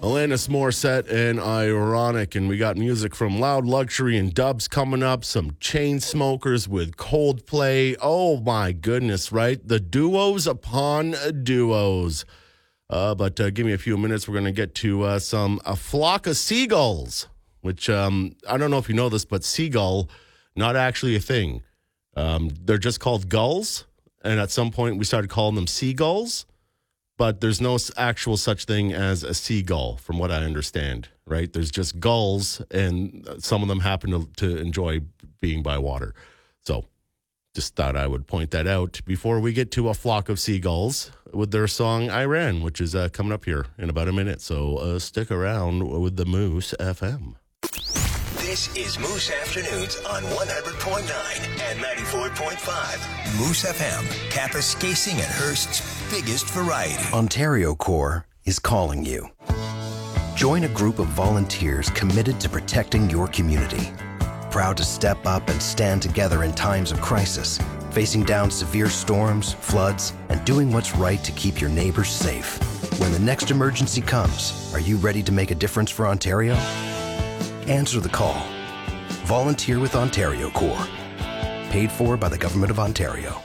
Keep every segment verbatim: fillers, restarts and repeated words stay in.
Alanis Morissette and Ironic, and we got music from Loud Luxury and Dubs coming up, some Chainsmokers with Coldplay. Oh my goodness, right? The duos upon duos. Uh, but uh, give me a few minutes. We're going to get to uh, some A Flock of Seagulls, which um, I don't know if you know this, but seagull, not actually a thing. Um, they're just called gulls, and at some point we started calling them seagulls. But there's no actual such thing as a seagull, from what I understand, right? There's just gulls, and some of them happen to, to enjoy being by water. So just thought I would point that out before we get to A Flock of Seagulls with their song Iran, which is uh, coming up here in about a minute. So uh, stick around with the Moose F M. This is Moose Afternoons on one hundred point nine and ninety-four point five. Moose F M, Kapuskasing and Hearst's biggest variety. Ontario Corps is calling you. Join a group of volunteers committed to protecting your community. Proud to step up and stand together in times of crisis, facing down severe storms, floods, and doing what's right to keep your neighbors safe. When the next emergency comes, are you ready to make a difference for Ontario? Answer the call. Volunteer with Ontario Corps. Paid for by the Government of Ontario.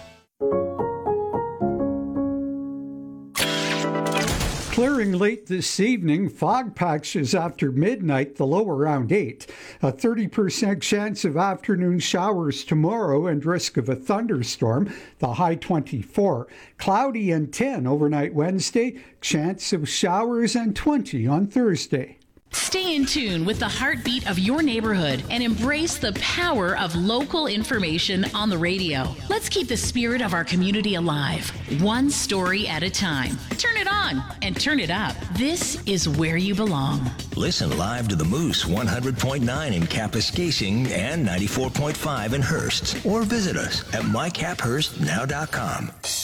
Clearing late this evening, fog patches after midnight, the low around eight. A thirty percent chance of afternoon showers tomorrow and risk of a thunderstorm, the high twenty-four. Cloudy and ten overnight Wednesday, chance of showers and twenty on Thursday. Stay in tune with the heartbeat of your neighborhood and embrace the power of local information on the radio. Let's keep the spirit of our community alive, one story at a time. Turn it on and turn it up. This is where you belong. Listen live to the Moose one hundred point nine in Kapuskasing and ninety-four point five in Hearst, or visit us at my cap hearst now dot com.